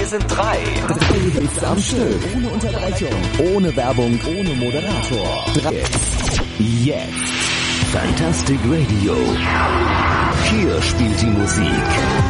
Wir sind drei Hits am Stück. Ohne Unterbrechung. Ohne Werbung. Ohne Moderator. 3 jetzt. Fantastic Radio. Hier spielt die Musik.